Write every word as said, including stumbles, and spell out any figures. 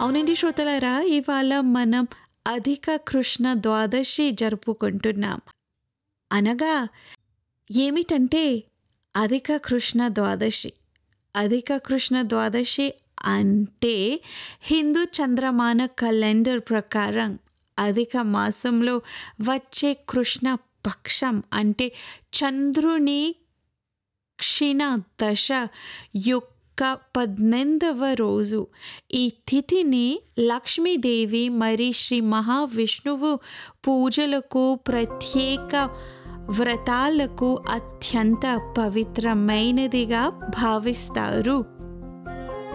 అవునండి శ్రోతలారా, ఇవాళ మనం అధిక కృష్ణ ద్వాదశి జరుపుకుంటున్నాం. అనగా ఏమిటంటే అధిక కృష్ణ ద్వాదశి. అధిక కృష్ణ ద్వాదశి అంటే హిందూ చంద్రమాన క్యాలెండర్ ప్రకారం అధిక మాసంలో వచ్చే కృష్ణ పక్షం అంటే చంద్రుని క్షీణ దశ యొక్క పద్దెనిమిదవ రోజు. ఈ తిథిని లక్ష్మీదేవి మరి శ్రీ మహావిష్ణువు పూజలకు, ప్రత్యేక వ్రతాలకు అత్యంత పవిత్రమైనదిగా భావిస్తారు.